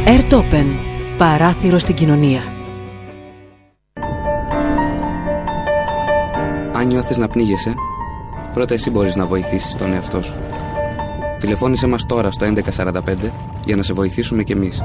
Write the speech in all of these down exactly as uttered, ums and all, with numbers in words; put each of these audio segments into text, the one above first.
Airtopen. Παράθυρο στην κοινωνία. Αν νιώθεις να πνίγεσαι, πρώτα εσύ μπορείς να βοηθήσεις τον εαυτό σου. Τηλεφώνησέ μας τώρα στο έντεκα σαράντα πέντε για να σε βοηθήσουμε κι εμείς.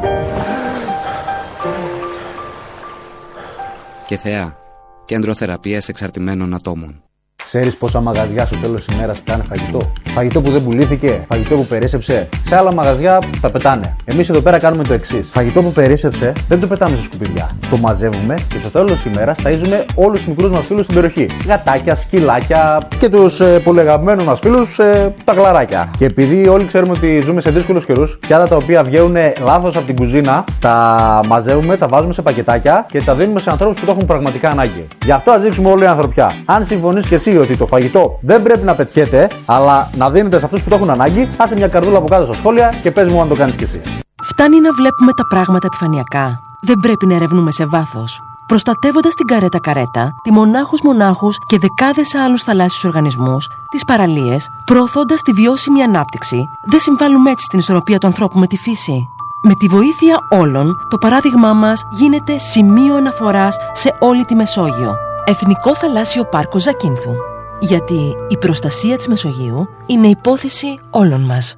Και Θεά, κέντρο θεραπείας εξαρτημένων ατόμων. Ξέρεις πόσα μαγαζιά στο τέλος της ημέρας πετάνε φαγητό? Φαγητό που δεν πουλήθηκε, φαγητό που περίσσεψε. Σε άλλα μαγαζιά τα πετάνε. Εμείς εδώ πέρα κάνουμε το εξής. Φαγητό που περίσσεψε δεν το πετάμε στα σκουπίδια. Το μαζεύουμε και στο τέλος της ημέρας ταΐζουμε όλους τους μικρούς μας φίλους στην περιοχή. Γατάκια, σκυλάκια και τους ε, πολύ αγαπημένους μας φίλους, ε, τα γλαράκια. Και επειδή όλοι ξέρουμε ότι ζούμε σε δύσκολους καιρούς, πιάτα τα οποία βγαίνουν λάθος από την κουζίνα, τα μαζεύουμε, τα βάζουμε σε πακετάκια και τα δίνουμε σε ανθρώπους που το έχουν πραγματικά ανάγκη. Γι' αυτό ας δείξουμε όλη η ανθρωπιά. Αν συμφωνείς και εσύ ότι το φαγητό δεν πρέπει να πετιέται, αλλά να δίνεται σε αυτούς που το έχουν ανάγκη, άσε μια καρδούλα από κάτω στα σχόλια και πες μου αν το κάνεις κι εσύ. Φτάνει να βλέπουμε τα πράγματα επιφανειακά. Δεν πρέπει να ερευνούμε σε βάθος. Προστατεύοντας την καρέτα καρέτα, τη μονάχους μονάχους και δεκάδες άλλους θαλάσσιους οργανισμούς, τις παραλίες, προωθώντας τη βιώσιμη ανάπτυξη, δεν συμβάλλουμε έτσι στην ισορροπία του ανθρώπου με τη φύση. Με τη βοήθεια όλων, το παράδειγμά μας γίνεται σημείο αναφοράς σε όλη τη Μεσόγειο. Εθνικό Θαλάσσιο Πάρκο Ζακίνθου. Γιατί η προστασία της Μεσογείου είναι υπόθεση όλων μας.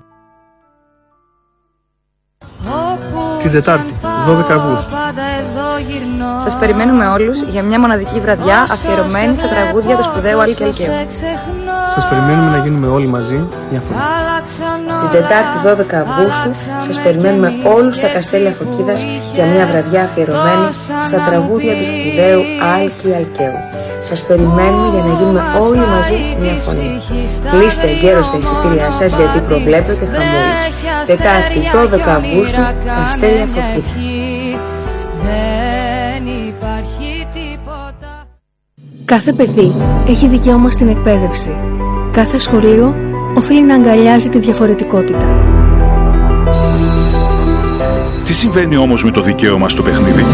Την Τετάρτη, δώδεκα Αυγούστου. Σας περιμένουμε όλους για μια μοναδική βραδιά αφιερωμένη στα τραγούδια του σπουδαίου Άλκη Αλκαίου. Σας περιμένουμε να γίνουμε όλοι μαζί μια φωνή. Την Τετάρτη δώδεκα Αυγούστου σας περιμένουμε όλους στα Καστέλια Φωκίδας για μια βραδιά αφιερωμένη στα τραγούδια του σπουδαίου Άλκη Αλκαίου. Σας περιμένουμε για να γίνουμε όλοι μαζί μια φωνή. Κλείστε εγκαίρως τα εισιτήριά σας γιατί προβλέπετε χαμούλης. Τετάρτη δώδεκα Αυγούστου, Καστέλια Φωκίδας. Κάθε παιδί έχει δικαίωμα στην εκπαίδευση. Κάθε σχολείο οφείλει να αγκαλιάζει τη διαφορετικότητα. Τι συμβαίνει όμως με το δικαίωμα στο παιχνίδι?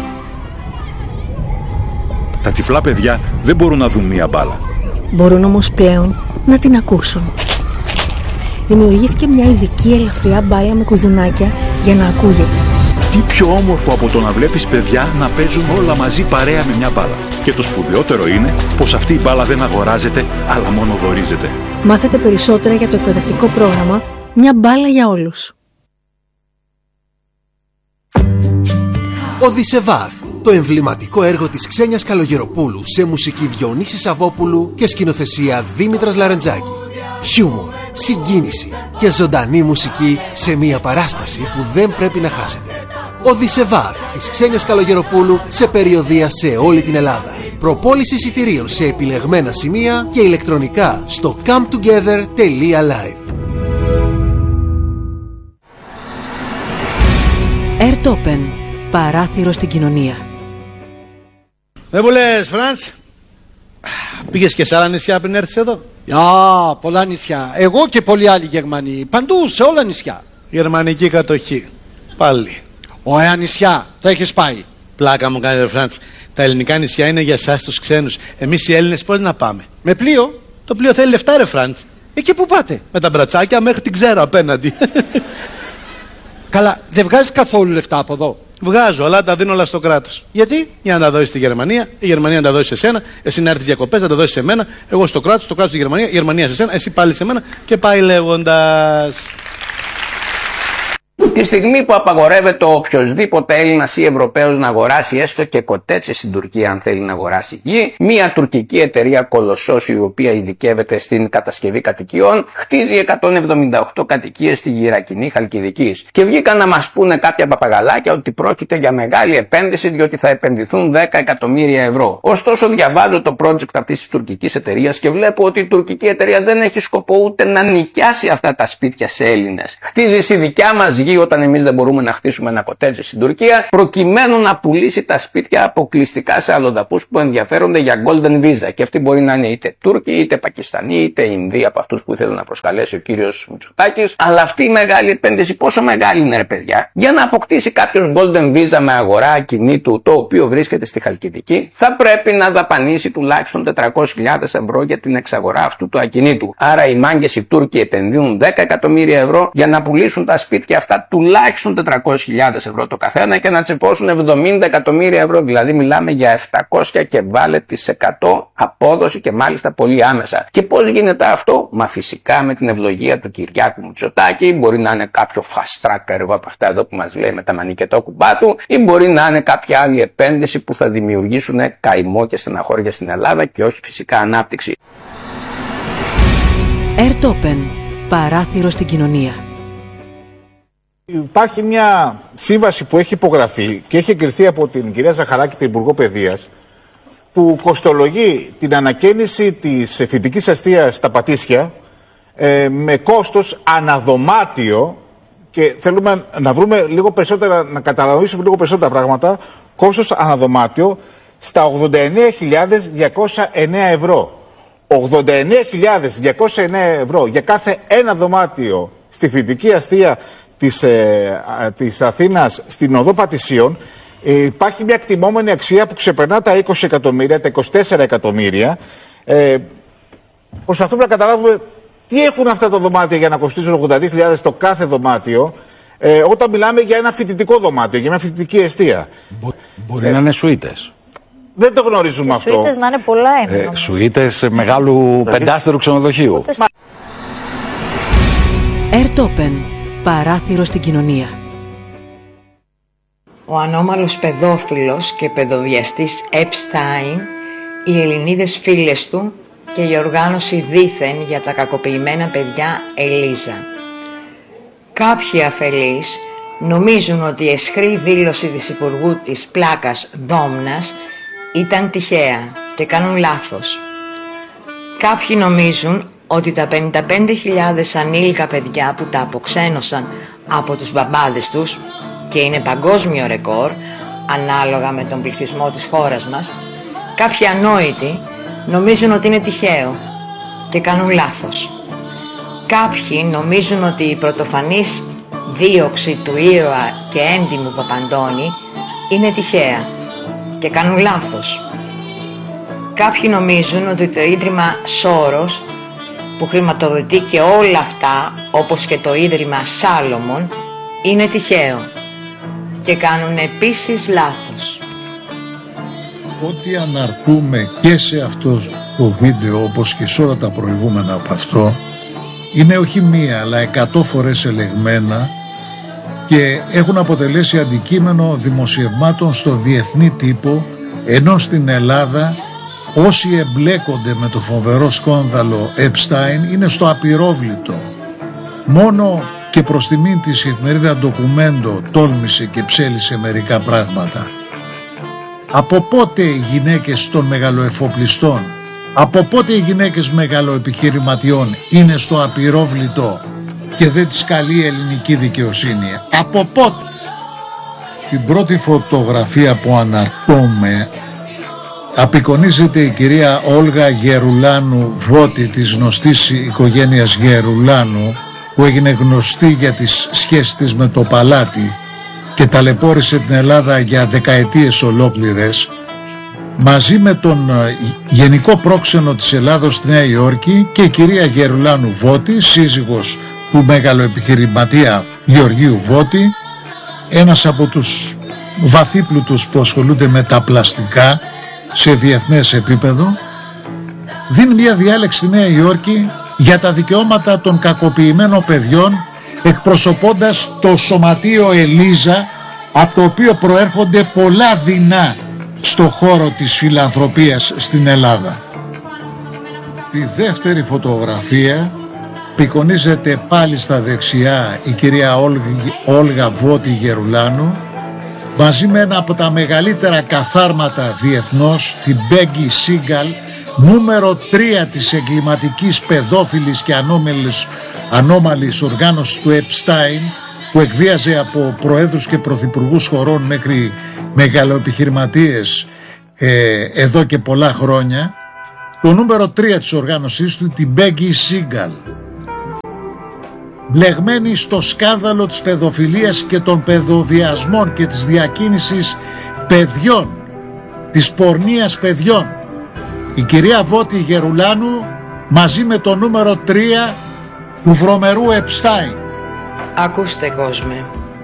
Τα τυφλά παιδιά δεν μπορούν να δουν μία μπάλα. Μπορούν όμως πλέον να την ακούσουν. Δημιουργήθηκε μια ειδική ελαφριά μπάλα με κουδουνάκια για να ακούγεται. Τι πιο όμορφο από το να βλέπεις παιδιά να παίζουν όλα μαζί παρέα με μια μπάλα. Και το σπουδαιότερο είναι πως αυτή η μπάλα δεν αγοράζεται, αλλά μόνο δωρίζεται. Μάθετε περισσότερα για το εκπαιδευτικό πρόγραμμα «Μια μπάλα για όλους». Οδυσσεβάρ, το εμβληματικό έργο της Ξένιας Καλογεροπούλου σε μουσική Διονύση Σαββόπουλου και σκηνοθεσία Δήμητρας Λαρεντζάκη. Χιούμορ, συγκίνηση και ζωντανή μουσική σε μια παράσταση που δεν πρέπει να χάσετε. Οδυσσεβάρ της Ξένιας Καλογεροπούλου σε περιοδεία σε όλη την Ελλάδα. Προπόληση εισιτηρίων σε επιλεγμένα σημεία και ηλεκτρονικά στο come together τελεία live. Airtopen. Παράθυρο στην κοινωνία. Δεν μου λες, Φραντς, πήγες και σε άλλα νησιά πριν έρθεις εδώ? Α, πολλά νησιά. Εγώ και πολλοί άλλοι Γερμανοί. Παντού, σε όλα νησιά. Γερμανική κατοχή. Πάλι. Ωραία νησιά. Το έχεις πάει? Πλάκα μου κάνετε, Φραντς. Τα ελληνικά νησιά είναι για εσάς τους ξένους. Εμείς οι Έλληνες πώς να πάμε? Με πλοίο? Το πλοίο θέλει λεφτά, ρε Φραντς. Εκεί που πάτε? Με τα μπρατσάκια μέχρι την Ξέρω απέναντι. Καλά, δεν βγάζεις καθόλου λεφτά από εδώ? Βγάζω, αλλά τα δίνω όλα στο κράτος. Γιατί? Για να τα δώσεις στη Γερμανία, η Γερμανία να τα δώσει σε σένα, εσύ να έρθεις διακοπές να τα δώσεις σε μένα, εγώ στο κράτος, το κράτος στη Γερμανία, η Γερμανία σε σένα, εσύ πάλι σε μένα και πάει λέγοντας. Τη στιγμή που απαγορεύεται ο οποιοσδήποτε Έλληνας ή Ευρωπαίος να αγοράσει έστω και κοτέτσες στην Τουρκία, αν θέλει να αγοράσει γη, μια τουρκική εταιρεία κολοσσός, η οποία ειδικεύεται στην κατασκευή κατοικιών, χτίζει εκατόν εβδομήντα οκτώ κατοικίες στη Γυρακινή Χαλκιδικής. Και βγήκαν να μας πούνε κάποια παπαγαλάκια ότι πρόκειται για μεγάλη επένδυση, διότι θα επενδυθούν δέκα εκατομμύρια ευρώ. Ωστόσο, διαβάζω το project αυτής της τουρκικής εταιρείας και βλέπω ότι η τουρκική εταιρεία δεν έχει σκοπό ούτε να νοικιάσει αυτά τα σπίτια σε Έλληνες. Χτίζει στη δικιά μας γη όταν εμείς δεν μπορούμε να χτίσουμε ένα κοτέτζι στην Τουρκία, προκειμένου να πουλήσει τα σπίτια αποκλειστικά σε αλλοδαπούς που ενδιαφέρονται για Golden Visa. Και αυτοί μπορεί να είναι είτε Τούρκοι, είτε Πακιστανοί, είτε Ινδοί, από αυτούς που ήθελε να προσκαλέσει ο κύριος Μητσοτάκης. Αλλά αυτή η μεγάλη επένδυση, πόσο μεγάλη είναι, ρε παιδιά? Για να αποκτήσει κάποιος Golden Visa με αγορά ακινήτου, το οποίο βρίσκεται στη Χαλκιδική, θα πρέπει να δαπανίσει τουλάχιστον τετρακόσιες χιλιάδες ευρώ για την εξαγορά αυτού του ακινήτου. Άρα οι μάγκες οι Τούρκοι επενδύουν δέκα εκατομμύρια ευρώ για να πουλήσουν τα σπίτια αυτά του τουλάχιστον τετρακόσιες χιλιάδες ευρώ το καθένα και να τσεπώσουν εβδομήντα εκατομμύρια ευρώ. Δηλαδή μιλάμε για επτακόσια και βάλε τις εκατό απόδοση και μάλιστα πολύ άμεσα. Και πώς γίνεται αυτό? Μα φυσικά με την ευλογία του Κυριάκου Μητσοτάκη. Μπορεί να είναι κάποιο fast track έργο από αυτά εδώ που μας λέει με τα μανικετό κουμπά του, ή μπορεί να είναι κάποια άλλη επένδυση που θα δημιουργήσουν καημό και στεναχώρια στην Ελλάδα και όχι φυσικά ανάπτυξη. Airtopen. Παράθυρο στην κοινωνία. Υπάρχει μια σύμβαση που έχει υπογραφεί και έχει εγκριθεί από την κυρία Ζαχαράκη, την Υπουργό Παιδείας, που κοστολογεί την ανακαίνιση της φοιτητικής αστείας στα Πατήσια ε, με κόστος αναδωμάτιο, και θέλουμε να βρούμε λίγο περισσότερα, να κατανοήσουμε λίγο περισσότερα πράγματα, κόστος αναδωμάτιο στα ογδόντα εννέα χιλιάδες διακόσια εννέα ευρώ. ογδόντα εννέα χιλιάδες διακόσια εννέα ευρώ για κάθε ένα δωμάτιο στη φοιτητική αστεία της, ε, της Αθήνας στην οδό Πατησίων. Ε, υπάρχει μια εκτιμόμενη αξία που ξεπερνά τα είκοσι εκατομμύρια, τα είκοσι τέσσερα εκατομμύρια. Ε, προσπαθούμε να καταλάβουμε τι έχουν αυτά τα δωμάτια για να κοστίζουν ογδόντα δύο χιλιάδες το κάθε δωμάτιο, ε, όταν μιλάμε για ένα φοιτητικό δωμάτιο, για μια φοιτητική αστεία. Μπο, μπορεί ε, να είναι σουίτες. Δεν το γνωρίζουμε αυτό. Σουίτες να είναι πολλά είναι. Ε, σουίτες μεγάλου πεντάστερου ξενοδοχείου. Airtopen. Παράθυρο στην κοινωνία. Ο ανώμαλος παιδόφιλος και παιδοβιαστής Epstein, οι Ελληνίδες φίλες του και η οργάνωση δήθεν για τα κακοποιημένα παιδιά Ελίζα. Κάποιοι αφελείς νομίζουν ότι η αισχρή δήλωση της Υπουργού της Πλάκας Δόμνας ήταν τυχαία και κάνουν λάθος. Κάποιοι νομίζουν ότι τα πενήντα πέντε χιλιάδες ανήλικα παιδιά που τα αποξένωσαν από τους μπαμπάδες τους, και είναι παγκόσμιο ρεκόρ ανάλογα με τον πληθυσμό της χώρας μας, κάποιοι ανόητοι νομίζουν ότι είναι τυχαίο και κάνουν λάθος. Κάποιοι νομίζουν ότι η πρωτοφανής δίωξη του ήρωα και έντιμου Παπαντώνη είναι τυχαία και κάνουν λάθος. Κάποιοι νομίζουν ότι το Ίδρυμα Σόρος, που χρηματοδοτεί και όλα αυτά, όπως και το Ίδρυμα Σάλομον, είναι τυχαίο και κάνουν επίσης λάθος. Ό,τι αναρτούμε και σε αυτό το βίντεο, όπως και σε όλα τα προηγούμενα από αυτό, είναι όχι μία αλλά εκατό φορές ελεγμένα και έχουν αποτελέσει αντικείμενο δημοσιευμάτων στο διεθνή τύπο, ενώ στην Ελλάδα όσοι εμπλέκονται με το φοβερό σκάνδαλο Epstein είναι στο απειρόβλητο. Μόνο και προς τιμήν της η εφημερίδα Ντοκουμέντο τόλμησε και ψέλισε μερικά πράγματα. Από πότε οι γυναίκες των μεγαλοεφοπλιστών, από πότε οι γυναίκες μεγαλοεπιχειρηματιών είναι στο απειρόβλητο και δεν τις καλεί η ελληνική δικαιοσύνη? Από πότε? Την πρώτη φωτογραφία που αναρτώμε απεικονίζεται η κυρία Όλγα Γερουλάνου Βότη, της γνωστής οικογένειας Γερουλάνου, που έγινε γνωστή για τις σχέσεις της με το παλάτι και ταλαιπώρησε την Ελλάδα για δεκαετίες ολόκληρες, μαζί με τον γενικό πρόξενο της Ελλάδος στη Νέα Υόρκη και η κυρία Γερουλάνου Βότη, σύζυγος του μεγαλοεπιχειρηματία Γεωργίου Βότη, ένας από τους βαθύπλουτους που ασχολούνται με τα πλαστικά σε διεθνές επίπεδο, δίνει μια διάλεξη στη Νέα Υόρκη για τα δικαιώματα των κακοποιημένων παιδιών, εκπροσωπώντας το σωματείο Ελίζα, από το οποίο προέρχονται πολλά δεινά στο χώρο της φιλανθρωπίας στην Ελλάδα. Τη δεύτερη φωτογραφία απεικονίζεται πάλι στα δεξιά η κυρία Όλγα Βότη Γερουλάνου, μαζί με ένα από τα μεγαλύτερα καθάρματα διεθνώς, την Μπέγκι Σίγκαλ, νούμερο τρία της εγκληματικής παιδόφιλης και ανώμαλης, ανώμαλης οργάνωσης του Epstein, που εκβίαζε από προέδρους και πρωθυπουργούς χωρών μέχρι μεγαλοεπιχειρηματίες ε, εδώ και πολλά χρόνια. Το νούμερο τρία της οργάνωσής του, την Μπέγκι Σίγκαλ, μπλεγμένη στο σκάνδαλο της παιδοφιλίας και των παιδοβιασμών και της διακίνησης παιδιών, της πορνείας παιδιών. Η κυρία Βότη Γερουλάνου μαζί με το νούμερο τρία του βρωμερού Epstein. Ακούστε κόσμε,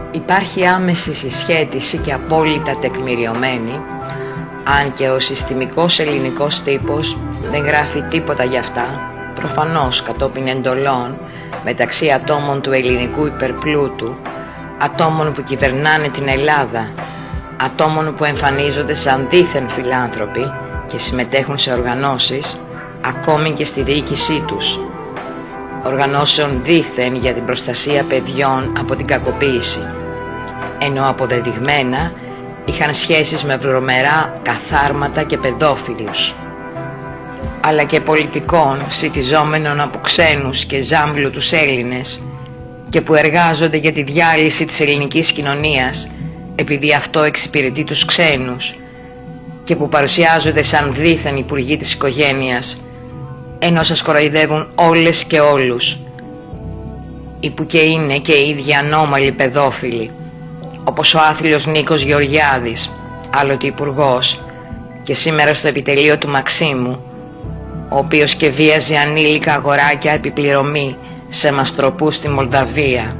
Υπάρχει άμεση συσχέτιση και απόλυτα τεκμηριωμένη, αν και ο συστημικός ελληνικός τύπος δεν γράφει τίποτα γι' αυτά, προφανώς κατόπιν εντολών, μεταξύ ατόμων του ελληνικού υπερπλούτου, ατόμων που κυβερνάνε την Ελλάδα, ατόμων που εμφανίζονται σαν δίθεν φιλάνθρωποι και συμμετέχουν σε οργανώσεις, ακόμη και στη διοίκησή τους, οργανώσεων δίθεν για την προστασία παιδιών από την κακοποίηση, ενώ αποδεδειγμένα είχαν σχέσεις με βρωμερά καθάρματα και παιδόφιλους, αλλά και πολιτικών συντιζόμενων από ξένους και ζάμπλουτους Έλληνες και που εργάζονται για τη διάλυση της ελληνικής κοινωνίας επειδή αυτό εξυπηρετεί τους ξένους και που παρουσιάζονται σαν δίθεν υπουργοί της οικογένειας, ενώ σας κοροϊδεύουν όλες και όλους, ή που και είναι και οι ίδιοι ανώμαλοι παιδόφιλοι, όπως ο άθλιος Νίκος Γεωργιάδης, άλλοτε υπουργός και σήμερα στο επιτελείο του Μαξίμου, ο οποίος και βίαζε ανήλικα αγοράκια επιπληρωμή σε μαστροπούς στη Μολδαβία.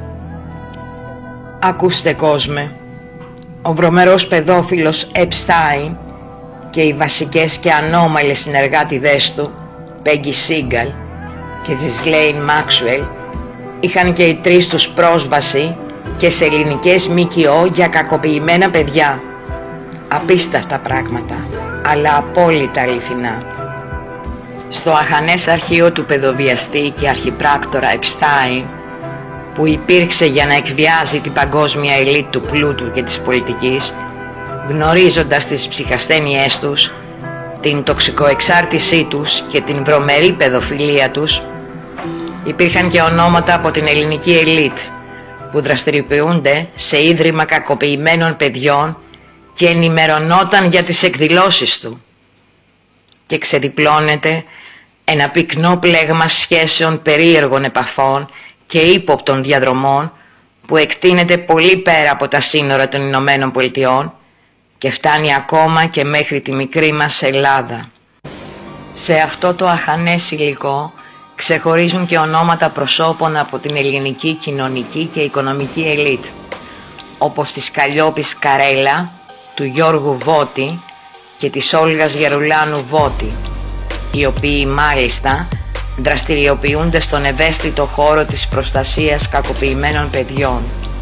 Ακούστε κόσμε, ο βρωμερός παιδόφιλος Επστάιν και οι βασικές και ανώμαλες συνεργάτηδές του, Πέγγι Σίγκαλ και Τζισλέιν Μάξουελ, είχαν και οι τρεις τους πρόσβαση και σε ελληνικές ΜΚΟ για κακοποιημένα παιδιά. Απίστευτα πράγματα, αλλά απόλυτα αληθινά. Στο αχανές αρχείο του παιδοβιαστή και αρχιπράκτορα Επστάιν, που υπήρξε για να εκβιάζει την παγκόσμια ελίτ του πλούτου και της πολιτικής, γνωρίζοντας τις ψυχασθένειές τους, την τοξικοεξάρτησή τους και την βρωμερή παιδοφιλία τους, υπήρχαν και ονόματα από την ελληνική ελίτ που δραστηριοποιούνται σε ίδρυμα κακοποιημένων παιδιών και ενημερωνόταν για τις εκδηλώσεις του, και ξεδιπλώνεται ένα πυκνό πλέγμα σχέσεων περίεργων επαφών και ύποπτων διαδρομών που εκτείνεται πολύ πέρα από τα σύνορα των Ηνωμένων Πολιτειών και φτάνει ακόμα και μέχρι τη μικρή μας Ελλάδα. Σε αυτό το αχανές υλικό ξεχωρίζουν και ονόματα προσώπων από την ελληνική κοινωνική και οικονομική ελίτ, όπως της Καλλιόπης Καρέλα, του Γιώργου Βότη και της Όλγας Γερουλάνου Βότη, οι οποίοι μάλιστα δραστηριοποιούνται στον ευαίσθητο χώρο της προστασίας κακοποιημένων παιδιών.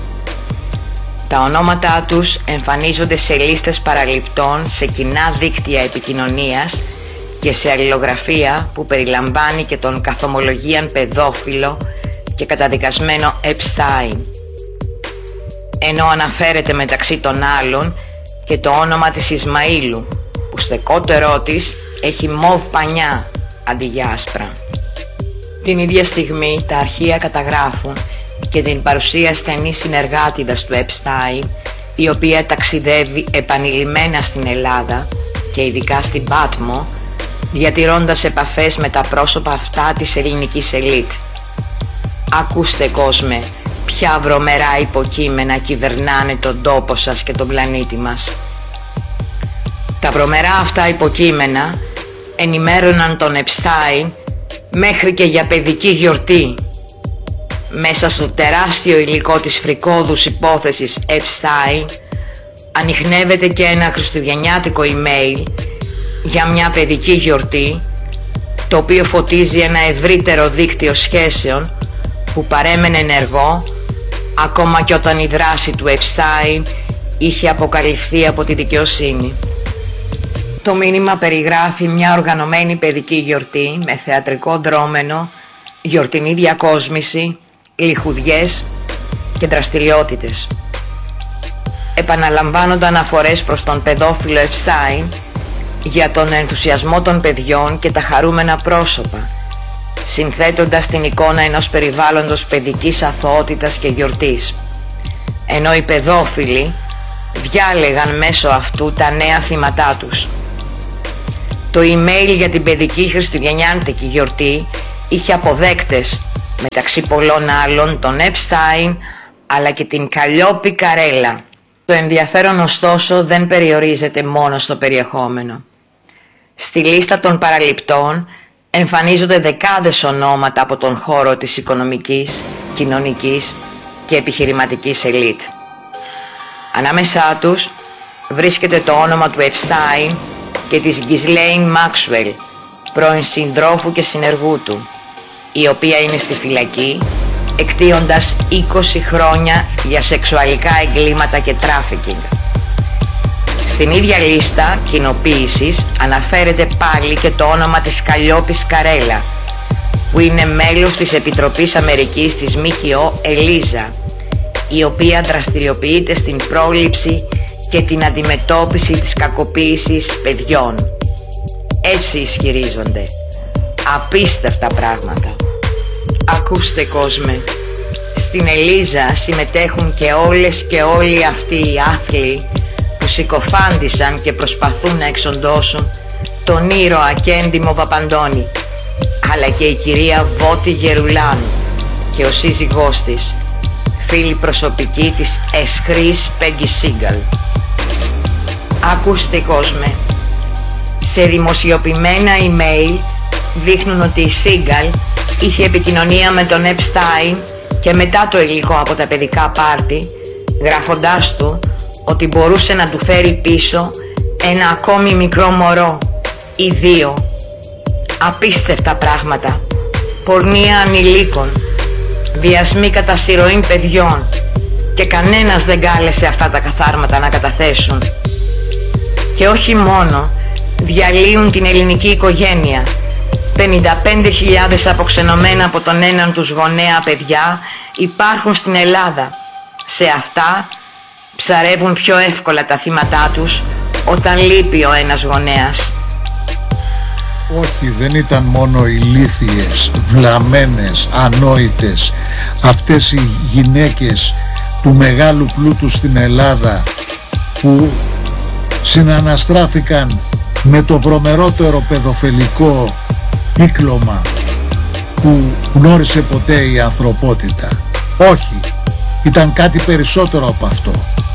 Τα ονόματά τους εμφανίζονται σε λίστες παραληπτών σε κοινά δίκτυα επικοινωνίας και σε αλληλογραφία που περιλαμβάνει και τον καθομολογίαν παιδόφιλο και καταδικασμένο Επστάιν, ενώ αναφέρεται μεταξύ των άλλων και το όνομα της Ισμαήλου, που στεκότερό της έχει μοβ πανιά αντί για άσπρα. Την ίδια στιγμή τα αρχεία καταγράφουν και την παρουσία στενής συνεργάτηδας του Επστάιν, η οποία ταξιδεύει επανειλημμένα στην Ελλάδα και ειδικά στην Πάτμο, διατηρώντας επαφές με τα πρόσωπα αυτά της ελληνικής ελίτ. Ακούστε κόσμε, ποια βρωμερά υποκείμενα κυβερνάνε τον τόπο σας και τον πλανήτη μας. Τα βρωμερά αυτά υποκείμενα ενημέρωναν τον Επστάιν μέχρι και για παιδική γιορτή. Μέσα στο τεράστιο υλικό της φρικόδους υπόθεσης Επστάιν ανιχνεύεται και ένα χριστουγεννιάτικο email για μια παιδική γιορτή, το οποίο φωτίζει ένα ευρύτερο δίκτυο σχέσεων που παρέμενε ενεργό ακόμα και όταν η δράση του Επστάιν είχε αποκαλυφθεί από τη δικαιοσύνη. Το μήνυμα περιγράφει μια οργανωμένη παιδική γιορτή με θεατρικό δρόμενο, γιορτινή διακόσμηση, λιχουδιές και δραστηριότητες. Επαναλαμβάνονται αναφορές προς τον παιδόφιλο Επστάιν για τον ενθουσιασμό των παιδιών και τα χαρούμενα πρόσωπα, συνθέτοντας την εικόνα ενός περιβάλλοντος παιδικής αθωότητας και γιορτής, ενώ οι παιδόφιλοι διάλεγαν μέσω αυτού τα νέα θύματά τους. Το email για την παιδική χριστουγεννιάτικη γιορτή είχε αποδέκτες, μεταξύ πολλών άλλων τον Επστάιν αλλά και την Καλλιόπη Καρέλα. Το ενδιαφέρον ωστόσο δεν περιορίζεται μόνο στο περιεχόμενο. Στη λίστα των παραληπτών εμφανίζονται δεκάδες ονόματα από τον χώρο της οικονομικής, κοινωνικής και επιχειρηματικής ελίτ. Ανάμεσά τους βρίσκεται το όνομα του Epstein και της Ghislaine Maxwell, πρώην συντρόφου και συνεργού του, η οποία είναι στη φυλακή εκτείοντας είκοσι χρόνια για σεξουαλικά εγκλήματα και τράφικινγκ. Στην ίδια λίστα κοινοποίησης αναφέρεται πάλι και το όνομα της Καλλιόπης Καρέλα, που είναι μέλος της Επιτροπής Αμερικής της ΜΚΟ Ελίζα, η οποία δραστηριοποιείται στην πρόληψη και την αντιμετώπιση της κακοποίησης παιδιών. Έτσι ισχυρίζονται. Απίστευτα πράγματα. Ακούστε κόσμε, στην Ελίζα συμμετέχουν και όλες και όλοι αυτοί οι άθλοι που συκοφάντησαν και προσπαθούν να εξοντώσουν τον ήρωα και έντιμο Παπαντώνη, αλλά και η κυρία Βότη Γερουλάνου και ο σύζυγός της, φίλη προσωπική της αισχρής Πέγγι Σίγκαλ. Ακούστε κόσμε, σε δημοσιοποιημένα email δείχνουν ότι η Σίγκαλ είχε επικοινωνία με τον Epstein και μετά το υλικό από τα παιδικά πάρτι, γράφοντάς του ότι μπορούσε να του φέρει πίσω ένα ακόμη μικρό μωρό ή δύο. Απίστευτα πράγματα. Πορνεία ανηλίκων, βιασμοί κατά συρροήν παιδιών, και κανένας δεν κάλεσε αυτά τα καθάρματα να καταθέσουν. Και όχι μόνο, διαλύουν την ελληνική οικογένεια. πενήντα πέντε χιλιάδες αποξενωμένα από τον έναν τους γονέα παιδιά υπάρχουν στην Ελλάδα. Σε αυτά ψαρεύουν πιο εύκολα τα θύματά τους όταν λείπει ο ένας γονέας. Όχι, δεν ήταν μόνο ηλίθιες, βλαμμένες, ανόητες αυτές οι γυναίκες του μεγάλου πλούτου στην Ελλάδα που συναναστράφηκαν με το βρωμερότερο παιδοφελικό κύκλωμα που γνώρισε ποτέ η ανθρωπότητα. Όχι, ήταν κάτι περισσότερο από αυτό.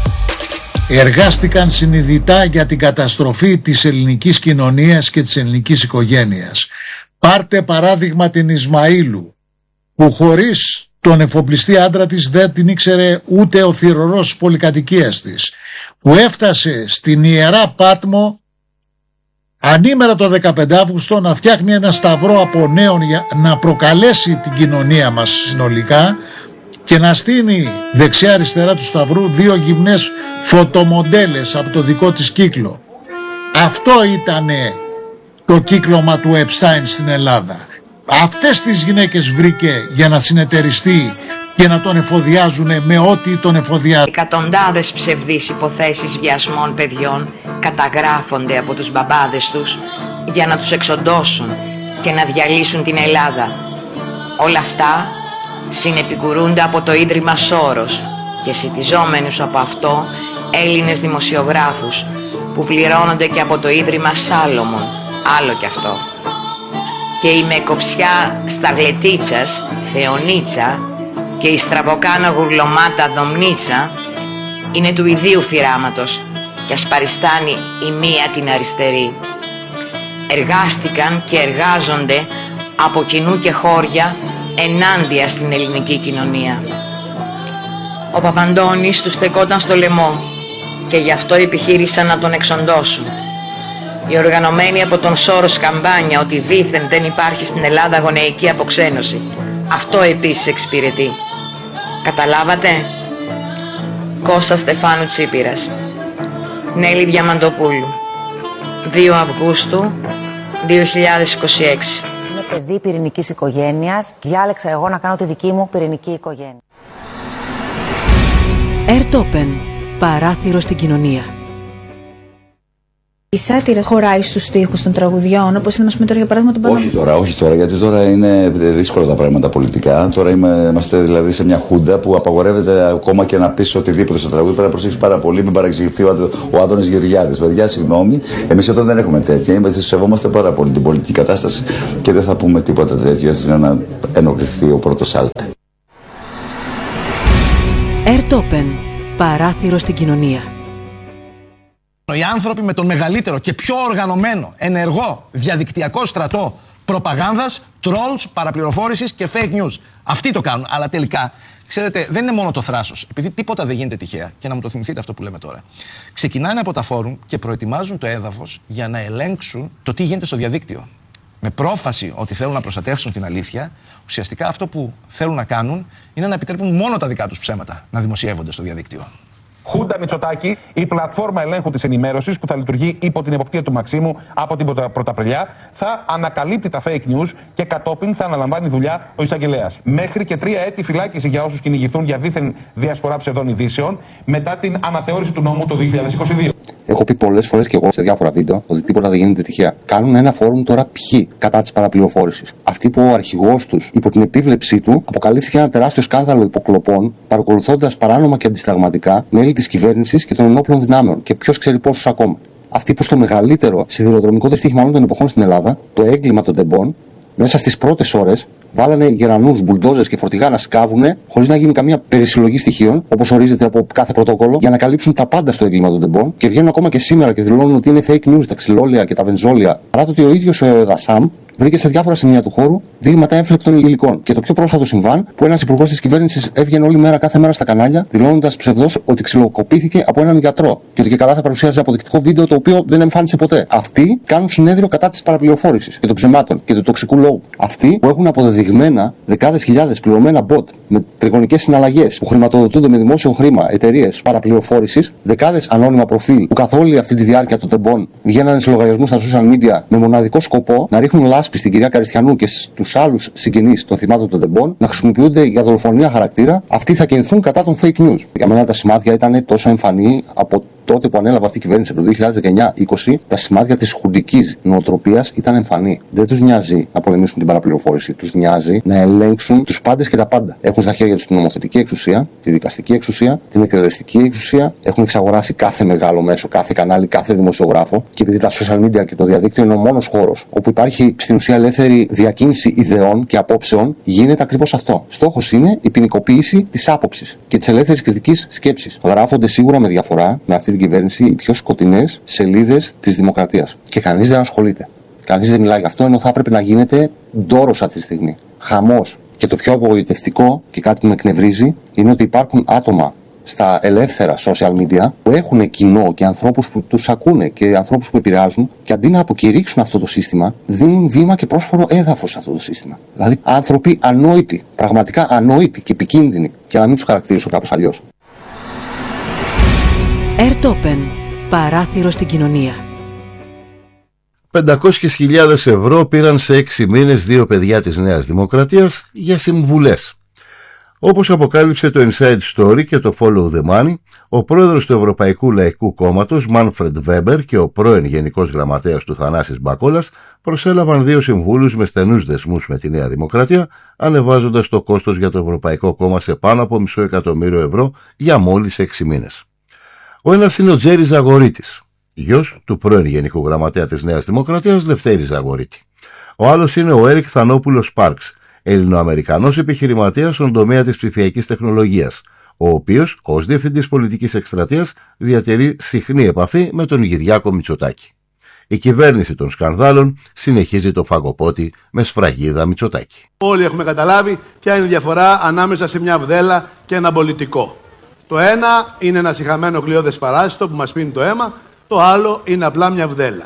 Εργάστηκαν συνειδητά για την καταστροφή της ελληνικής κοινωνίας και της ελληνικής οικογένειας. Πάρτε παράδειγμα την Ισμαήλου, που χωρίς τον εφοπλιστή άντρα της δεν την ήξερε ούτε ο θυρωρός της πολυκατοικίας της, που έφτασε στην Ιερά Πάτμο ανήμερα το δεκαπέντε Αυγούστου να φτιάχνει ένα σταυρό από νέων για να προκαλέσει την κοινωνία μας συνολικά και να στείνει δεξιά αριστερά του σταυρού δύο γυμνές φωτομοντέλες από το δικό της κύκλο. Αυτό ήτανε το κύκλωμα του Epstein στην Ελλάδα. Αυτές τις γυναίκες βρήκε για να συνεταιριστεί και να τον εφοδιάζουν με ό,τι τον εφοδιάζουν. Εκατοντάδες ψευδείς υποθέσεις βιασμών παιδιών καταγράφονται από τους μπαμπάδες τους για να τους εξοντώσουν και να διαλύσουν την Ελλάδα. Όλα αυτά συνεπικουρούνται από το Ίδρυμα Σόρος και σιτιζόμενους από αυτό Έλληνες δημοσιογράφους που πληρώνονται και από το Ίδρυμα Σάλομον, άλλο κι αυτό. Και η μεκοψιά Σταυλετίτσας, Θεονίτσα, και η στραβοκάνα γουρλωμάτα Δομνίτσα είναι του ιδίου φυράματος και ασπαριστάνει η μία την αριστερή. Εργάστηκαν και εργάζονται από κοινού και χώρια ενάντια στην ελληνική κοινωνία. Ο Παπαντώνης τους στεκόταν στο λαιμό και γι' αυτό επιχείρησαν να τον εξοντώσουν. Οι οργανωμένοι από τον Σόρος καμπάνια ότι δήθεν δεν υπάρχει στην Ελλάδα γονεϊκή αποξένωση. Αυτό επίσης εξυπηρετεί. Καταλάβατε? Κώστας Στεφάνου Τσίπηρας. Νέλη Διαμαντοπούλου. δύο Αυγούστου δύο χιλιάδες είκοσι έξι. Είμαι παιδί πυρηνικής οικογένειας. Διάλεξα εγώ να κάνω τη δική μου πυρηνική οικογένεια. Ερτόπεν. Παράθυρο στην κοινωνία. Η σάτυρα χωράει στους στίχους των τραγουδιών, όπως είδαμε τώρα για παράδειγμα τον Παναγιώτη. Όχι τώρα, όχι τώρα, γιατί τώρα είναι δύσκολα τα πράγματα πολιτικά. Τώρα είμαι, είμαστε δηλαδή σε μια χούντα που απαγορεύεται ακόμα και να πεις οτιδήποτε στο τραγούδι. Πρέπει να προσέξεις πάρα πολύ, μην παρεξηγηθεί ο, ο Άδωνης Γεωργιάδης. Παιδιά, συγγνώμη, εμείς εδώ δεν έχουμε τέτοια. Είμαστε, σεβόμαστε πάρα πολύ την πολιτική κατάσταση και δεν θα πούμε τίποτα τέτοιο έτσι να ενοχληθεί ο πρώτος Άλτε. Ερτόπεν. Παράθυρο στην κοινωνία. Οι άνθρωποι με τον μεγαλύτερο και πιο οργανωμένο, ενεργό, διαδικτυακό στρατό προπαγάνδας, trolls, παραπληροφόρησης και fake news. Αυτοί το κάνουν. Αλλά τελικά, ξέρετε, δεν είναι μόνο το θράσος. Επειδή τίποτα δεν γίνεται τυχαία, και να μου το θυμηθείτε αυτό που λέμε τώρα. Ξεκινάνε από τα φόρουμ και προετοιμάζουν το έδαφος για να ελέγξουν το τι γίνεται στο διαδίκτυο. Με πρόφαση ότι θέλουν να προστατεύσουν την αλήθεια, ουσιαστικά αυτό που θέλουν να κάνουν είναι να επιτρέπουν μόνο τα δικά τους ψέματα να δημοσιεύονται στο διαδίκτυο. Χούντα Μητσοτάκη, η πλατφόρμα ελέγχου της ενημέρωσης που θα λειτουργεί υπό την εποπτεία του Μαξίμου από την Πρωταπριλιά, θα ανακαλύπτει τα fake news και κατόπιν θα αναλαμβάνει δουλειά ο εισαγγελέας. Μέχρι και τρία έτη φυλάκιση για όσους κυνηγηθούν για δίθεν διασπορά ψευδών ειδήσεων μετά την αναθεώρηση του νόμου το δύο χιλιάδες είκοσι δύο. Έχω πει πολλές φορές και εγώ σε διάφορα βίντεο ότι τίποτα δεν γίνεται τυχαία. Κάνουν ένα φόρουμ τώρα ποιοι κατά της παραπληροφόρησης. Αυτοί που ο αρχηγός τους, υπό την επίβλεψή του, αποκαλύφθηκε ένα τεράστιο σκάνδαλο υποκλοπών, παρακολουθώντας παράνομα και αντισταγματικά μέλη της κυβέρνησης και των ενόπλων δυνάμεων και ποιος ξέρει πόσους ακόμα. Αυτοί που στο μεγαλύτερο σιδηροδρομικό δυστύχημα όλων των εποχών στην Ελλάδα, το έγκλημα των τεμπών, μέσα στις πρώτες ώρες βάλανε γερανούς, μπουλντόζες και φορτηγά να σκάβουνε χωρίς να γίνει καμία περισυλλογή στοιχείων, όπως ορίζεται από κάθε πρωτόκολλο, για να καλύψουν τα πάντα στο έγκλημα των τεμπών και βγαίνουν ακόμα και σήμερα και δηλώνουν ότι είναι fake news τα ξυλόλαια και τα βενζόλια. Παρά το ότι ο ίδιος ο Δασάμ βρήκε σε διάφορα σημεία του χώρου δείγματα έμφλεκτων υλικών. Και το πιο πρόσφατο συμβάν, που ένας υπουργός της κυβέρνησης έβγαινε όλη μέρα κάθε μέρα στα κανάλια, δηλώνοντας ψευδώς ότι ξυλοκοπήθηκε από έναν γιατρό και ότι και καλά θα παρουσίαζε αποδεικτικό βίντεο το οποίο δεν εμφάνισε ποτέ. Αυτοί κάνουν συνέδριο κατά της παραπληροφόρησης και των ψεμάτων και του τοξικού λόγου. Αυτοί που έχουν αποδεδειγμένα δεκάδες χιλιάδες πληρωμένα bot με τριγωνικές συναλλαγές που χρηματοδοτούνται με δημόσιο χρήμα εταιρείες παραπληροφόρησης, δεκάδες ανώνυμα προφίλ που καθ' όλη αυτή τη διάρκεια των τεμπών βγαίνανε σε λογαριασμούς στα social media με μοναδικό σκοπό να ρίχνουν λάσπη στην κυρία Καριστιανού και στους άλλους συγγενείς των θυμάτων των τεμπών, να χρησιμοποιούνται για δολοφονία χαρακτήρα, αυτοί θα κινηθούν κατά των fake news. Για μένα τα σημάδια ήταν τόσο εμφανή από τότε που ανέλαβε αυτή η κυβέρνηση, από το δύο χιλιάδες δεκαεννιά είκοσι, τα σημάδια της χουντικής νοοτροπίας ήταν εμφανή. Δεν τους νοιάζει να πολεμήσουν την παραπληροφόρηση, τους νοιάζει να ελέγξουν τους πάντες και τα πάντα. Έχουν στα χέρια τους την νομοθετική εξουσία, τη δικαστική εξουσία, την εκτελεστική εξουσία, έχουν εξαγοράσει κάθε μεγάλο μέσο, κάθε κανάλι, κάθε δημοσιογράφο και επειδή τα social media και το διαδίκτυο είναι ο μόνος χώρος όπου υπάρχει στην ουσία ελεύθερη διακίνηση ιδεών και απόψεων, γίνεται ακριβώς αυτό. Στόχος είναι η ποινικοποίηση της άποψης και της ελεύθερης κριτικής σκέψης. Γράφονται σίγουρα με διαφορά με αυτή την κυβέρνηση οι πιο σκοτεινές σελίδες της δημοκρατίας. Και κανείς δεν ασχολείται. Κανείς δεν μιλάει γι' αυτό, ενώ θα έπρεπε να γίνεται ντόρος αυτή τη στιγμή. Χαμός. Και το πιο απογοητευτικό και κάτι που με εκνευρίζει είναι ότι υπάρχουν άτομα στα ελεύθερα social media που έχουν κοινό και ανθρώπους που τους ακούνε και ανθρώπους που επηρεάζουν και αντί να αποκηρύξουν αυτό το σύστημα δίνουν βήμα και πρόσφορο έδαφος σε αυτό το σύστημα. Δηλαδή άνθρωποι ανόητοι, πραγματικά ανόητοι και επικίνδυνοι, και να μην τους χαρακτηρίσω κάπως αλλιώς. Airtopen. Παράθυρο στην κοινωνία. πεντακόσιες χιλιάδες ευρώ πήραν σε έξι μήνες δύο παιδιά της Νέας Δημοκρατίας για συμβουλές. Όπως αποκάλυψε το Inside Story και το Follow the Money, ο πρόεδρος του Ευρωπαϊκού Λαϊκού Κόμματος, Μάνφρεντ Βέμπερ, και ο πρώην Γενικός Γραμματέας του Θανάσης Μπακόλας προσέλαβαν δύο συμβούλους με στενούς δεσμούς με τη Νέα Δημοκρατία, ανεβάζοντας το κόστος για το Ευρωπαϊκό Κόμμα σε πάνω από μισό εκατομμύριο ευρώ για μόλις έξι μήνες. Ο ένας είναι ο Τζέρι Ζαγορίτης, γιος του πρώην Γενικού Γραμματέα της Νέας Δημοκρατίας, Λευτέρη Ζαγορίτη. Ο άλλος είναι ο Έρικ Θανόπουλος Πάρξ, Ελληνοαμερικανός επιχειρηματίας στον τομέα της ψηφιακής τεχνολογίας, ο οποίος, ως διευθυντής πολιτικής εκστρατείας, διατηρεί συχνή επαφή με τον Κυριάκο Μητσοτάκη. Η κυβέρνηση των σκανδάλων συνεχίζει το φαγοπότη με σφραγίδα Μητσοτάκη. Όλοι έχουμε καταλάβει ποια είναι η διαφορά ανάμεσα σε μια βδέλα και ένα πολιτικό. Το ένα είναι ένα σιχαμένο γλιώδες παράσιτο που μας πίνει το αίμα, το άλλο είναι απλά μια βδέλα.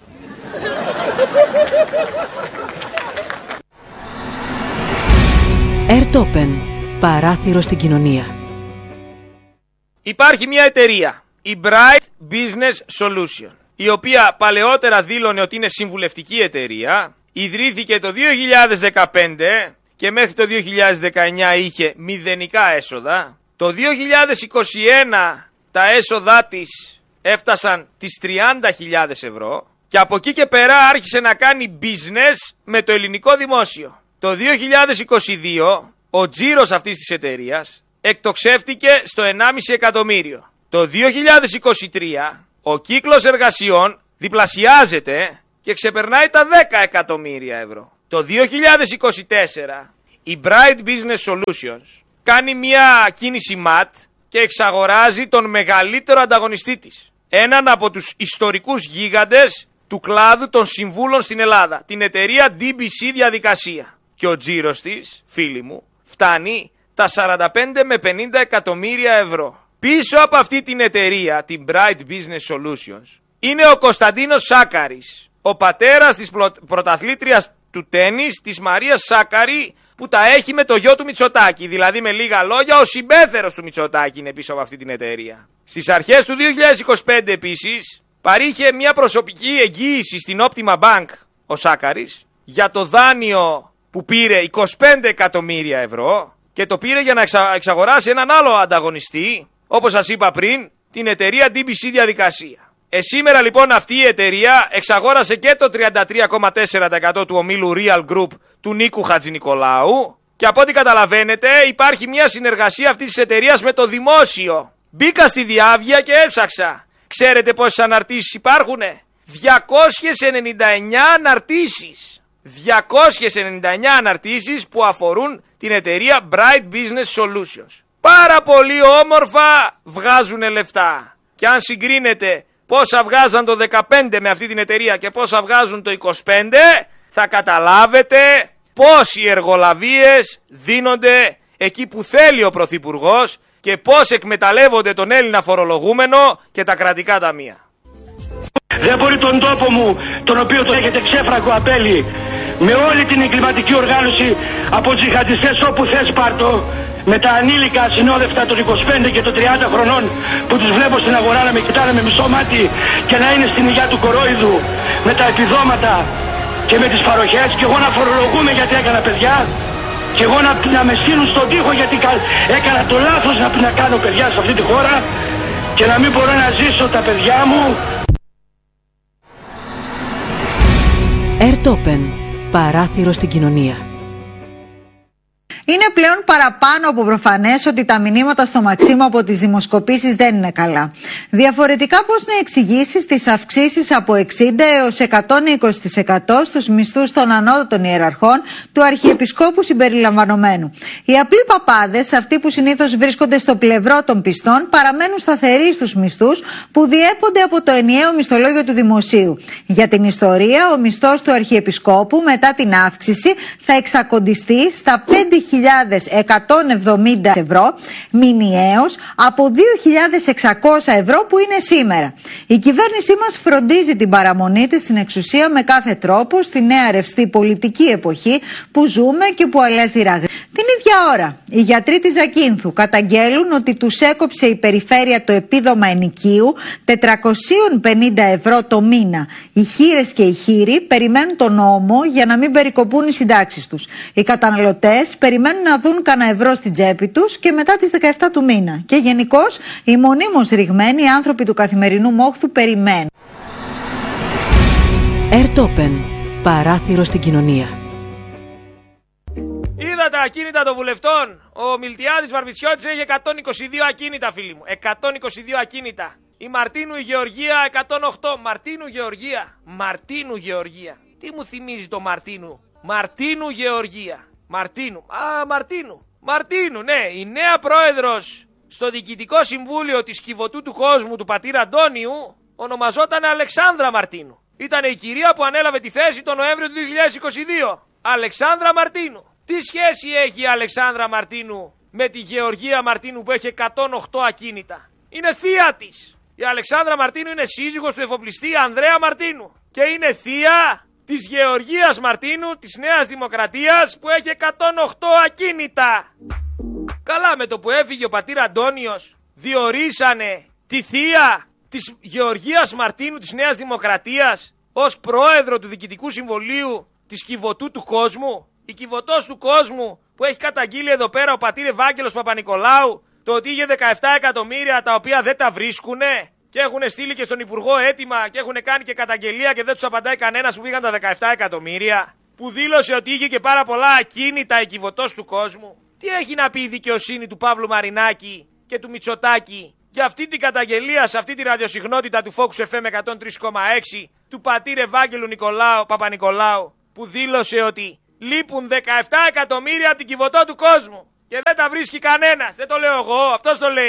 Airtopen. Παράθυρο στην κοινωνία. Υπάρχει μια εταιρεία, η Bright Business Solution, η οποία παλαιότερα δήλωνε ότι είναι συμβουλευτική εταιρεία, ιδρύθηκε το δύο χιλιάδες δεκαπέντε και μέχρι το δύο χιλιάδες δεκαεννιά είχε μηδενικά έσοδα. Το δύο χιλιάδες είκοσι ένα τα έσοδά της έφτασαν τις τριάντα χιλιάδες ευρώ και από εκεί και πέρα άρχισε να κάνει business με το ελληνικό δημόσιο. Το δύο χιλιάδες είκοσι δύο ο τζίρος αυτής της εταιρείας εκτοξεύτηκε στο ενάμιση εκατομμύριο. Το δύο χιλιάδες είκοσι τρία ο κύκλος εργασιών διπλασιάζεται και ξεπερνάει τα δέκα εκατομμύρια ευρώ. Το δύο χιλιάδες είκοσι τέσσερα η Bright Business Solutions κάνει μια κίνηση ματ και εξαγοράζει τον μεγαλύτερο ανταγωνιστή της. Έναν από τους ιστορικούς γίγαντες του κλάδου των συμβούλων στην Ελλάδα, την εταιρεία ντι μπι σι Διαδικασία. Και ο τζίρος της, φίλοι μου, φτάνει τα σαράντα πέντε με πενήντα εκατομμύρια ευρώ. Πίσω από αυτή την εταιρεία, την Bright Business Solutions, είναι ο Κωνσταντίνος Σάκαρης, ο πατέρας της πρωταθλήτριας του τένις, της Μαρίας Σάκαρη, που τα έχει με το γιο του Μητσοτάκη. Δηλαδή, με λίγα λόγια, ο συμπέθερος του Μητσοτάκη είναι πίσω από αυτή την εταιρεία. Στις αρχές του δύο χιλιάδες είκοσι πέντε επίσης, παρήχε μια προσωπική εγγύηση στην Optima Bank ο Σάκαρης για το δάνειο που πήρε είκοσι πέντε εκατομμύρια ευρώ και το πήρε για να εξα... εξαγοράσει έναν άλλο ανταγωνιστή, όπως σας είπα πριν, την εταιρεία ντι μπι σι Διαδικασία. Ε, σήμερα λοιπόν αυτή η εταιρεία εξαγόρασε και το τριάντα τρία κόμμα τέσσερα τοις εκατό του ομίλου Real Group του Νίκου Χατζηνικολάου και από ό,τι καταλαβαίνετε υπάρχει μια συνεργασία αυτής της εταιρείας με το δημόσιο. Μπήκα στη διάβγεια και έψαξα. Ξέρετε πόσες αναρτήσεις υπάρχουνε? διακόσιες ενενήντα εννιά αναρτήσεις. διακόσιες ενενήντα εννιά αναρτήσεις που αφορούν την εταιρεία Bright Business Solutions. Πάρα πολύ όμορφα βγάζουνε λεφτά. Και αν συγκρίνετε πόσα βγάζαν το δεκαπέντε με αυτή την εταιρεία και πόσα βγάζουν το είκοσι πέντε, θα καταλάβετε πώς οι εργολαβίες δίνονται εκεί που θέλει ο Πρωθυπουργός και πώς εκμεταλλεύονται τον Έλληνα φορολογούμενο και τα κρατικά ταμεία. Δεν μπορεί τον τόπο μου, τον οποίο το έχετε ξέφραγκο απέλη, με όλη την εγκληματική οργάνωση από τζιχαντιστές όπου θες πάρτο, με τα ανήλικα ασυνόδευτα των είκοσι πέντε και των τριάντα χρονών που τους βλέπω στην αγορά να με κοιτάνε με μισό μάτι και να είναι στην υγεία του κορόιδου, με τα επιδόματα και με τις παροχές, και εγώ να φορολογούμε γιατί έκανα παιδιά, και εγώ να, να με στείλουν στον τοίχο γιατί έκανα το λάθος να, να κάνω παιδιά σε αυτή τη χώρα και να μην μπορώ να ζήσω τα παιδιά μου. Ερτόπεν, παράθυρο στην κοινωνία. Είναι πλέον παραπάνω από προφανές ότι τα μηνύματα στο Μαξίμου από τις δημοσκοπήσεις δεν είναι καλά. Διαφορετικά, πώς να εξηγήσεις τις αυξήσεις από εξήντα έως εκατόν είκοσι τοις εκατό στους μισθούς των ανώτατων ιεραρχών του Αρχιεπισκόπου συμπεριλαμβανομένου? Οι απλοί παπάδες, αυτοί που συνήθως βρίσκονται στο πλευρό των πιστών, παραμένουν σταθεροί στους μισθούς που διέπονται από το ενιαίο μισθολόγιο του Δημοσίου. Για την ιστορία, ο μισθός του Αρχιεπισκόπου μετά την αύξηση θα εξακοντιστεί στα πέντε χιλιάδες εκατόν εβδομήντα ευρώ μηνιαίως από δύο χιλιάδες εξακόσια ευρώ που είναι σήμερα. Η κυβέρνησή μας φροντίζει την παραμονή της στην εξουσία με κάθε τρόπο στη νέα ρευστή πολιτική εποχή που ζούμε και που αλλάζει ραγδαία. Την ίδια ώρα, οι γιατροί της Ζακίνθου καταγγέλουν ότι τους έκοψε η περιφέρεια το επίδομα ενοικίου τετρακόσια πενήντα ευρώ το μήνα. Οι χήρες και οι χήροι περιμένουν τον νόμο για να μην περικοπούν οι συντάξεις τους. Οι καταναλωτές περιμένουν να δουν κανένα ευρώ στην τσέπη τους και μετά τις δεκαεπτά του μήνα. Και γενικώς οι μονίμως ρηγμένοι άνθρωποι του καθημερινού μόχθου περιμένουν. Ερτόπεν, παράθυρο στην κοινωνία. Είδα τα ακίνητα των βουλευτών. Ο Μιλτιάδης Βαρβιτσιώτης έχει εκατόν είκοσι δύο ακίνητα, φίλοι μου. εκατόν είκοσι δύο ακίνητα. Η Μαρτίνου η Γεωργία εκατόν οκτώ. Μαρτίνου Γεωργία. Μαρτίνου Γεωργία. Τι μου θυμίζει το Μαρτίνου? Μαρτίνου Γεωργία. Μαρτίνου. Α, Μαρτίνου. Μαρτίνου, ναι. Η νέα πρόεδρος στο Διοικητικό Συμβούλιο της Κιβωτού του Κόσμου του πατήρα Αντώνιου ονομαζόταν Αλεξάνδρα Μαρτίνου. Ήταν η κυρία που ανέλαβε τη θέση τον Νοέμβριο του δύο χιλιάδες είκοσι δύο. Αλεξάνδρα Μαρτίνου. Τι σχέση έχει η Αλεξάνδρα Μαρτίνου με τη Γεωργία Μαρτίνου που έχει εκατόν οκτώ ακίνητα? Είναι θεία της. Η Αλεξάνδρα Μαρτίνου είναι σύζυγος του εφοπλιστή Ανδρέα Μαρτίνου και είναι θεία της Γεωργίας Μαρτίνου της Νέας Δημοκρατίας που έχει εκατόν οκτώ ακίνητα. Καλά, με το που έφυγε ο πατήρ Αντώνιος διορίσανε τη θεία της Γεωργίας Μαρτίνου της Νέας Δημοκρατίας ως πρόεδρο του Διοικητικού Συμβουλίου της Κιβωτού του Κόσμου. Η Κιβωτός του Κόσμου που έχει καταγγείλει εδώ πέρα ο πατήρ Ευάγγελος Παπα-Νικολάου το ότι είχε δεκαεπτά εκατομμύρια τα οποία δεν τα βρίσκουνε και έχουν στείλει και στον Υπουργό έτοιμα και έχουν κάνει και καταγγελία και δεν τους απαντάει κανένας που πήγαν τα δεκαεπτά εκατομμύρια, που δήλωσε ότι είχε και πάρα πολλά ακίνητα η Κιβωτός του Κόσμου. Τι έχει να πει η δικαιοσύνη του Παύλου Μαρινάκη και του Μητσοτάκη για αυτή την καταγγελία σε αυτή τη ραδιοσυχνότητα του Focus εφ εμ εκατόν τρία κόμμα έξι του πατήρ Ευάγγελου Νικολάου, Παπα-Νικολάου, που δήλωσε ότι λείπουν δεκαεπτά εκατομμύρια από την Κιβωτό του Κόσμου και δεν τα βρίσκει κανένας. Δεν το λέω εγώ, αυτός το λέει.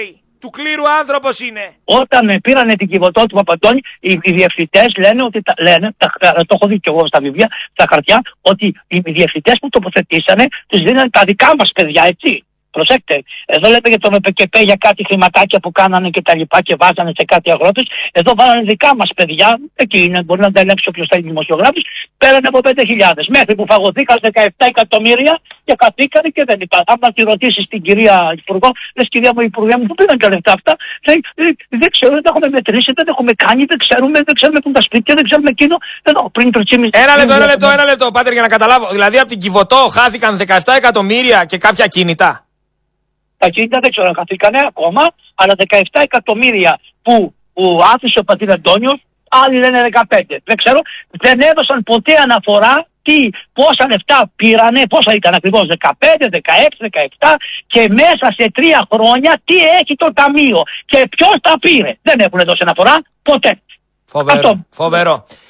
Του κλήρου άνθρωπος είναι. Όταν ε, πήρανε την Κιβωτό του Παπαντώνη, οι, οι διευθυντές λένε, ότι τα, λένε τα, το έχω δει και εγώ στα βιβλία, στα χαρτιά, ότι οι, οι διευθυντές που τοποθετήσανε τους δίνανε τα δικά μας παιδιά, έτσι. Προσέξτε, εδώ λέτε για τον ΕΠΚΠ για κάτι χρηματάκια που κάνανε και τα λοιπά και βάζανε σε κάτι αγρότες. Εδώ βάλανε δικά μας παιδιά, εκεί είναι, μπορεί να τα ελέγξει όποιος θα είναι δημοσιογράφος, πέρανε από πέντε χιλιάδες. Μέχρι που φαγωθήκαν δεκαεπτά εκατομμύρια και καθήκανε και δεν υπάρχει. Αν τη ρωτήσεις την κυρία Υπουργό, λες κυρία μου Υπουργέ μου, πού πήγαν τα λεφτά αυτά, λέει, δεν ξέρω, δεν τα έχουμε μετρήσει, δεν τα έχουμε κάνει, δεν ξέρουμε, δεν ξέρουμε που είναι τα σπίτια, δεν ξέρουμε εκείνο. Εδώ, πριν ένα λεπτό, ένα λεπτό, ένα λεπτό, Πάτερ, για να καταλάβω. Δηλαδή από την Κιβωτό χάθηκαν δεκαεπτά εκατομμύρια και κάποια κίνητα. Τα κίνητα δεν ξέρω αν χαθήκανε ακόμα, αλλά δεκαεπτά εκατομμύρια που, που άφησε ο πατήρ Αντώνιος, άλλοι λένε δεκαπέντε. Δεν ξέρω, δεν έδωσαν ποτέ αναφορά τι, πόσα λεφτά πήρανε, πόσα ήταν ακριβώς, δεκαπέντε, δεκαέξι, δεκαεπτά και μέσα σε τρία χρόνια τι έχει το ταμείο και ποιος τα πήρε. Δεν έχουν δώσει αναφορά ποτέ. Φοβερό. Αυτό. Φοβερό.